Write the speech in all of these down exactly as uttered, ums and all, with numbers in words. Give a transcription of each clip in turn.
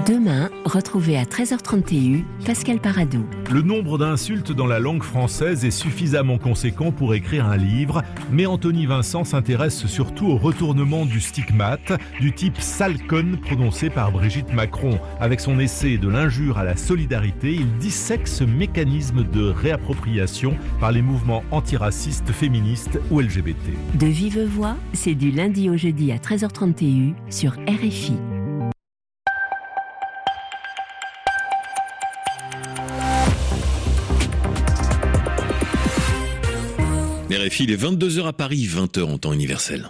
Demain, retrouvez à treize heures trente Pascal Paradou. Le nombre d'insultes dans la langue française est suffisamment conséquent pour écrire un livre, mais Anthony Vincent s'intéresse surtout au retournement du stigmate, du type sale conne prononcé par Brigitte Macron. Avec son essai de l'injure à la solidarité, il dissèque ce mécanisme de réappropriation par les mouvements antiracistes, féministes ou L G B T. De vive voix, c'est du lundi au jeudi à treize heures trente sur R F I. R F I, il est vingt-deux heures à Paris, vingt heures en temps universel.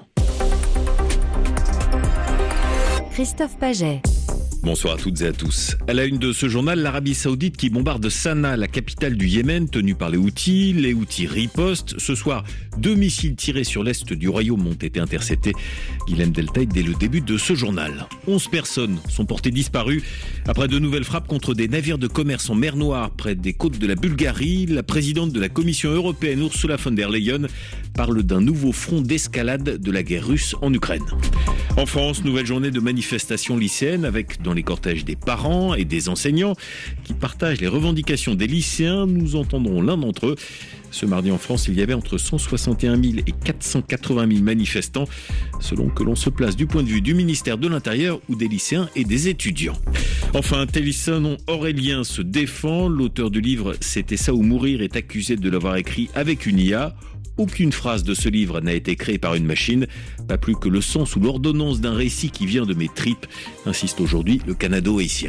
Christophe Paget. Bonsoir à toutes et à tous. À la une de ce journal, l'Arabie Saoudite qui bombarde Sanaa, la capitale du Yémen, tenue par les Houthis. Les Houthis ripostent. Ce soir, deux missiles tirés sur l'est du royaume ont été interceptés. Guilhem Deltaï, dès le début de ce journal. Onze personnes sont portées disparues après de nouvelles frappes contre des navires de commerce en mer Noire près des côtes de la Bulgarie. La présidente de la Commission européenne, Ursula von der Leyen, parle d'un nouveau front d'escalade de la guerre russe en Ukraine. En France, nouvelle journée de manifestation lycéenne avec dans les cortèges des parents et des enseignants qui partagent les revendications des lycéens. Nous entendrons l'un d'entre eux. Ce mardi en France, il y avait entre cent soixante et un mille et quatre cent quatre-vingt mille manifestants, selon que l'on se place du point de vue du ministère de l'Intérieur ou des lycéens et des étudiants. Enfin, Télisson Aurélien se défend. L'auteur du livre « C'était ça ou mourir » est accusé de l'avoir écrit avec une I A. Aucune phrase de ce livre n'a été créée par une machine, pas plus que le sens ou l'ordonnance d'un récit qui vient de mes tripes, insiste aujourd'hui le canado-haïtien.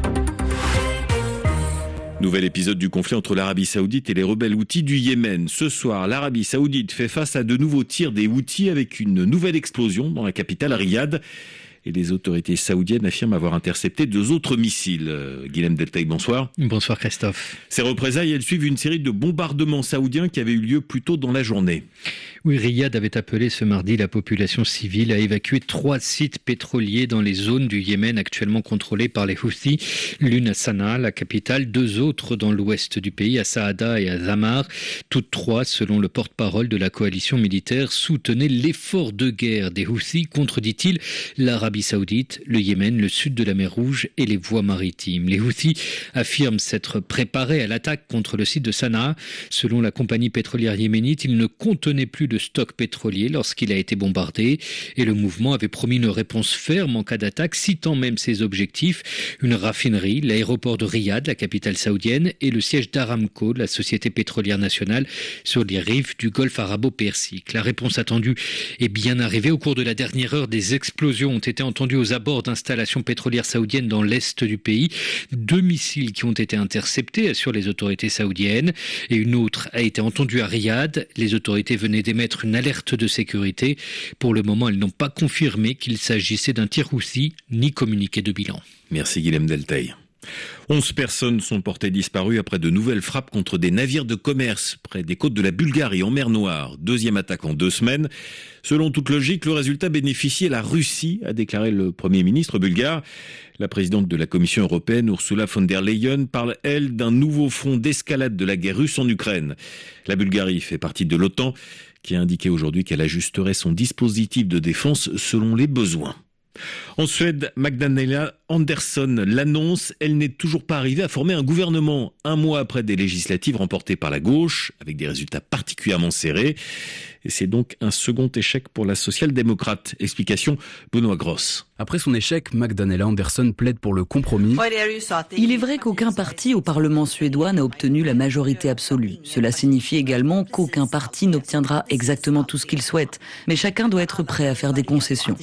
Nouvel épisode du conflit entre l'Arabie Saoudite et les rebelles Houthis du Yémen. Ce soir, l'Arabie Saoudite fait face à de nouveaux tirs des Houthis avec une nouvelle explosion dans la capitale Riyad. Et les autorités saoudiennes affirment avoir intercepté deux autres missiles. Euh, Guilhem Deltaï, bonsoir. Bonsoir Christophe. Ces représailles, elles suivent une série de bombardements saoudiens qui avaient eu lieu plus tôt dans la journée. Oui, Riyad avait appelé ce mardi la population civile à évacuer trois sites pétroliers dans les zones du Yémen actuellement contrôlées par les Houthis. L'une à Sanaa, la capitale, deux autres dans l'ouest du pays, à Saada et à Zamar. Toutes trois, selon le porte-parole de la coalition militaire, soutenaient l'effort de guerre des Houthis contre, dit-il, l'Arabie Saoudite, le Yémen, le sud de la mer Rouge et les voies maritimes. Les Houthis affirment s'être préparés à l'attaque contre le site de Sanaa. Selon la compagnie pétrolière yéménite, il ne contenait plus de stock pétrolier lorsqu'il a été bombardé et le mouvement avait promis une réponse ferme en cas d'attaque, citant même ses objectifs, une raffinerie, l'aéroport de Riyad, la capitale saoudienne, et le siège d'Aramco, la société pétrolière nationale, sur les rives du golfe arabo-persique. La réponse attendue est bien arrivée. Au cours de la dernière heure, des explosions ont été entendues aux abords d'installations pétrolières saoudiennes dans l'est du pays. Deux missiles qui ont été interceptés, assurent les autorités saoudiennes, et une autre a été entendue à Riyad. Les autorités venaient d'émettre une alerte de sécurité. Pour le moment, elles n'ont pas confirmé qu'il s'agissait d'un tir Houthi, ni communiqué de bilan. Merci Guilhem Deltaï. Onze personnes sont portées disparues après de nouvelles frappes contre des navires de commerce près des côtes de la Bulgarie en mer Noire. Deuxième attaque en deux semaines. Selon toute logique, le résultat bénéficiait à la Russie, a déclaré le Premier ministre bulgare. La présidente de la Commission européenne, Ursula von der Leyen, parle, elle, d'un nouveau front d'escalade de la guerre russe en Ukraine. La Bulgarie fait partie de l'OTAN, qui a indiqué aujourd'hui qu'elle ajusterait son dispositif de défense selon les besoins. En Suède, Magdalena Andersson l'annonce, elle n'est toujours pas arrivée à former un gouvernement un mois après des législatives remportées par la gauche, avec des résultats particulièrement serrés. Et c'est donc un second échec pour la social-démocrate. Explication, Benoît Gross. Après son échec, Magdalena Andersson plaide pour le compromis. Il est vrai qu'aucun parti au Parlement suédois n'a obtenu la majorité absolue. Cela signifie également qu'aucun parti n'obtiendra exactement tout ce qu'il souhaite. Mais chacun doit être prêt à faire des concessions.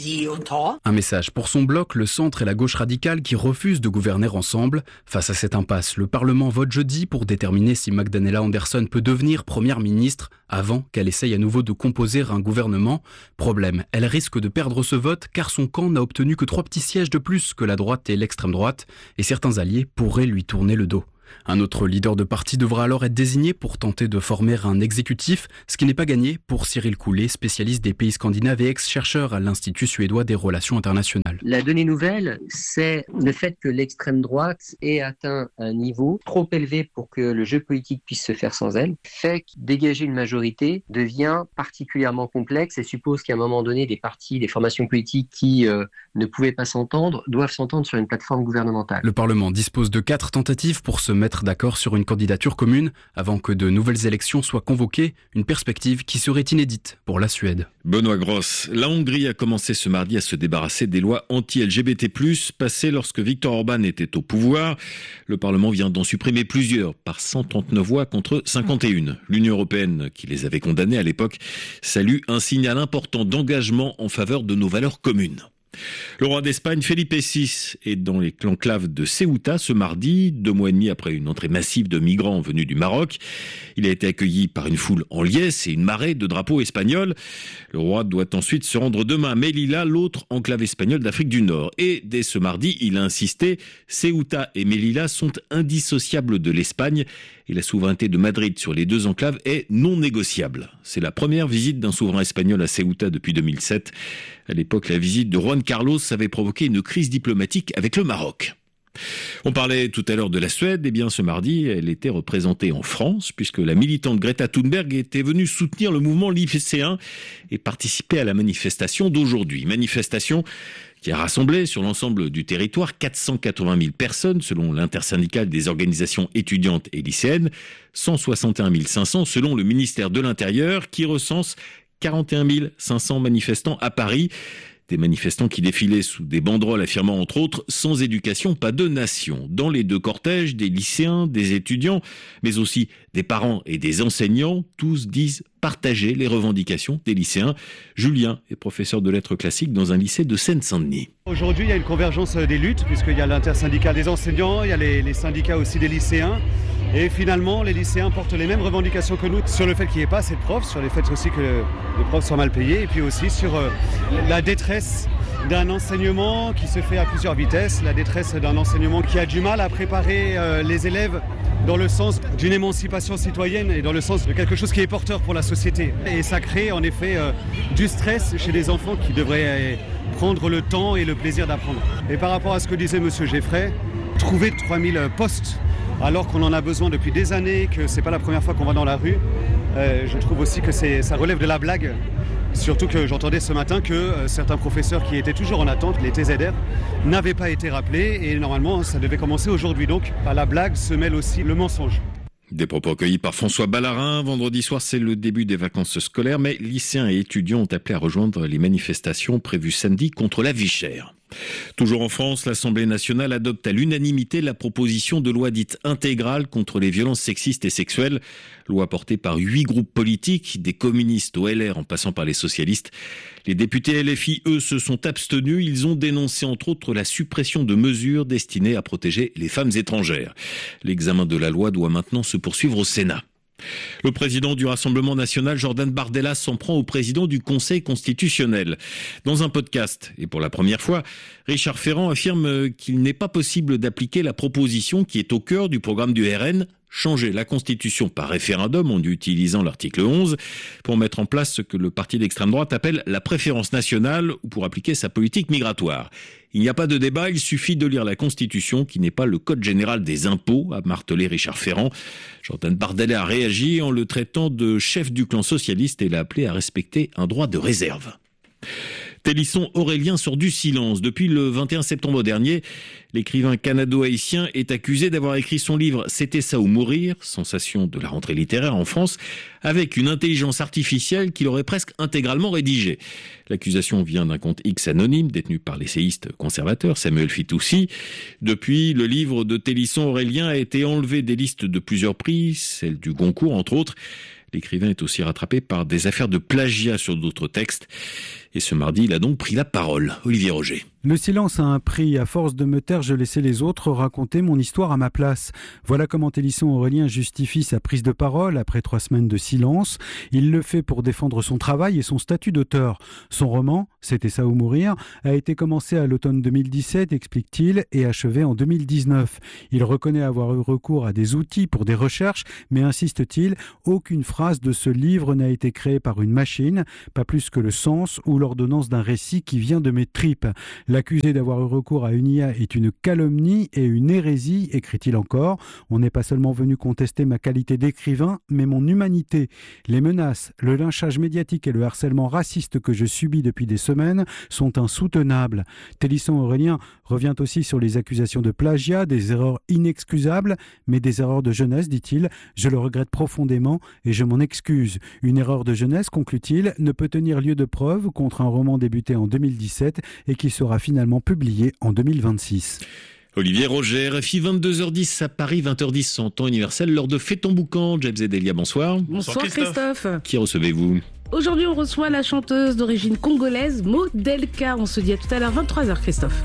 Un message pour son bloc, le centre et la gauche radicale qui refusent de gouverner ensemble. Face à cette impasse, le Parlement vote jeudi pour déterminer si Magdalena Andersson peut devenir première ministre avant qu'elle essaye à nouveau de composer un gouvernement. Problème, elle risque de perdre ce vote car son camp n'a obtenu que trois petits sièges de plus que la droite et l'extrême droite et certains alliés pourraient lui tourner le dos. Un autre leader de parti devra alors être désigné pour tenter de former un exécutif, ce qui n'est pas gagné pour Cyril Coulet, spécialiste des pays scandinaves et ex-chercheur à l'Institut suédois des relations internationales. La donnée nouvelle, c'est le fait que l'extrême droite ait atteint un niveau trop élevé pour que le jeu politique puisse se faire sans elle, fait que dégager une majorité devient particulièrement complexe et suppose qu'à un moment donné, des partis, des formations politiques qui euh, ne pouvaient pas s'entendre, doivent s'entendre sur une plateforme gouvernementale. Le Parlement dispose de quatre tentatives pour se mettre d'accord sur une candidature commune avant que de nouvelles élections soient convoquées, une perspective qui serait inédite pour la Suède. Benoît Gross, la Hongrie a commencé ce mardi à se débarrasser des lois anti-L G B T plus, passées lorsque Viktor Orban était au pouvoir. Le Parlement vient d'en supprimer plusieurs par cent trente-neuf voix contre cinquante et un. L'Union européenne, qui les avait condamnées à l'époque, salue un signal important d'engagement en faveur de nos valeurs communes. Le roi d'Espagne, Felipe six, est dans les l'enclave de Ceuta ce mardi, deux mois et demi après une entrée massive de migrants venus du Maroc. Il a été accueilli par une foule en liesse et une marée de drapeaux espagnols. Le roi doit ensuite se rendre demain à Melilla, l'autre enclave espagnole d'Afrique du Nord. Et dès ce mardi, il a insisté, Ceuta et Melilla sont indissociables de l'Espagne et la souveraineté de Madrid sur les deux enclaves est non négociable. C'est la première visite d'un souverain espagnol à Ceuta depuis deux mille sept. À l'époque, la visite de Juan Carlos avait provoqué une crise diplomatique avec le Maroc. On parlait tout à l'heure de la Suède, et bien ce mardi, elle était représentée en France, puisque la militante Greta Thunberg était venue soutenir le mouvement lycéen et participer à la manifestation d'aujourd'hui. Manifestation qui a rassemblé sur l'ensemble du territoire quatre cent quatre-vingt mille personnes selon l'intersyndicale des organisations étudiantes et lycéennes, cent soixante et un mille cinq cents selon le ministère de l'Intérieur qui recense quarante et un mille cinq cents manifestants à Paris. Des manifestants qui défilaient sous des banderoles affirmant entre autres « Sans éducation, pas de nation ». Dans les deux cortèges, des lycéens, des étudiants, mais aussi des parents et des enseignants, tous disent partager les revendications des lycéens. Julien est professeur de lettres classiques dans un lycée de Seine-Saint-Denis. Aujourd'hui, il y a une convergence des luttes, puisqu'il y a l'intersyndicale des enseignants, il y a les, les syndicats aussi des lycéens. Et finalement, les lycéens portent les mêmes revendications que nous sur le fait qu'il n'y ait pas assez de profs, sur le fait aussi que les profs soient mal payés, et puis aussi sur euh, la détresse d'un enseignement qui se fait à plusieurs vitesses, la détresse d'un enseignement qui a du mal à préparer euh, les élèves dans le sens d'une émancipation citoyenne et dans le sens de quelque chose qui est porteur pour la société. Et ça crée en effet euh, du stress chez les enfants qui devraient euh, prendre le temps et le plaisir d'apprendre. Et par rapport à ce que disait M. Geffray, trouver trois mille postes alors qu'on en a besoin depuis des années, que c'est pas la première fois qu'on va dans la rue, euh, je trouve aussi que c'est, ça relève de la blague. Surtout que j'entendais ce matin que euh, certains professeurs qui étaient toujours en attente, les T Z R, n'avaient pas été rappelés et normalement ça devait commencer aujourd'hui. Donc à la blague se mêle aussi le mensonge. Des propos recueillis par François Ballarin. Vendredi soir, c'est le début des vacances scolaires, mais lycéens et étudiants ont appelé à rejoindre les manifestations prévues samedi contre la vie chère. Toujours en France, l'Assemblée nationale adopte à l'unanimité la proposition de loi dite intégrale contre les violences sexistes et sexuelles. Loi portée par huit groupes politiques, des communistes au L R en passant par les socialistes. Les députés L F I, eux, se sont abstenus. Ils ont dénoncé entre autres la suppression de mesures destinées à protéger les femmes étrangères. L'examen de la loi doit maintenant se poursuivre au Sénat. Le président du Rassemblement national, Jordan Bardella, s'en prend au président du Conseil constitutionnel. Dans un podcast, et pour la première fois, Richard Ferrand affirme qu'il n'est pas possible d'appliquer la proposition qui est au cœur du programme du R N, changer la Constitution par référendum en utilisant l'article onze pour mettre en place ce que le parti d'extrême droite appelle la préférence nationale ou pour appliquer sa politique migratoire. Il n'y a pas de débat, il suffit de lire la Constitution qui n'est pas le Code général des impôts, a martelé Richard Ferrand. Jordan Bardella a réagi en le traitant de chef du clan socialiste et l'a appelé à respecter un droit de réserve. Télisson Aurélien sort du silence. Depuis le vingt et un septembre dernier, l'écrivain canado-haïtien est accusé d'avoir écrit son livre « C'était ça ou mourir », sensation de la rentrée littéraire en France, avec une intelligence artificielle qu'il aurait presque intégralement rédigée. L'accusation vient d'un compte X anonyme détenu par l'essayiste conservateur Samuel Fitoussi. Depuis, le livre de Télisson Aurélien a été enlevé des listes de plusieurs prix, celle du Goncourt entre autres. L'écrivain est aussi rattrapé par des affaires de plagiat sur d'autres textes. Et ce mardi, il a donc pris la parole. Olivier Roger. Le silence a un prix. À force de me taire, je laissais les autres raconter mon histoire à ma place. Voilà comment Télisson Aurélien justifie sa prise de parole après trois semaines de silence. Il le fait pour défendre son travail et son statut d'auteur. Son roman, C'était ça ou mourir, a été commencé à l'automne deux mille dix-sept, explique-t-il, et achevé en deux mille dix-neuf. Il reconnaît avoir eu recours à des outils pour des recherches, mais insiste-t-il, aucune phrase de ce livre n'a été créée par une machine, pas plus que le sens ou l'ordonnance d'un récit qui vient de mes tripes. L'accuser d'avoir eu recours à une I A est une calomnie et une hérésie, écrit-il encore. On n'est pas seulement venu contester ma qualité d'écrivain, mais mon humanité. Les menaces, le lynchage médiatique et le harcèlement raciste que je subis depuis des semaines sont insoutenables. Télisson Aurélien revient aussi sur les accusations de plagiat, des erreurs inexcusables, mais des erreurs de jeunesse, dit-il. Je le regrette profondément et je m'en excuse. Une erreur de jeunesse, conclut-il, ne peut tenir lieu de preuve contre un roman débuté en deux mille dix-sept et qui sera finalement publié en deux mille vingt-six. Olivier Roger, R F I, vingt-deux heures dix à Paris, vingt heures dix en temps universel, lors de Fais ton boucan. James et Delia, bonsoir. Bonsoir Christophe. Qui recevez-vous ? Aujourd'hui, on reçoit la chanteuse d'origine congolaise, Modelka. On se dit à tout à l'heure, vingt-trois heures, Christophe.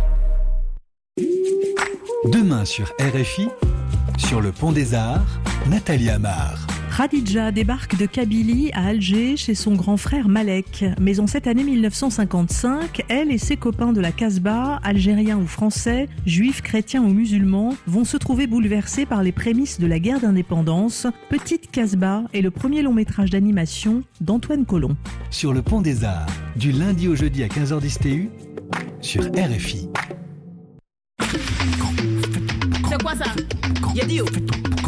Demain sur R F I, sur le Pont des Arts, Nathalie Amar. Khadija débarque de Kabylie à Alger chez son grand frère Malek. Mais en cette année mille neuf cent cinquante-cinq, elle et ses copains de la Casbah, algériens ou français, juifs, chrétiens ou musulmans, vont se trouver bouleversés par les prémices de la guerre d'indépendance. Petite Casbah est le premier long métrage d'animation d'Antoine Colomb. Sur le Pont des Arts, du lundi au jeudi à quinze heures dix T U, sur R F I. C'est quoi ça? Y'a dit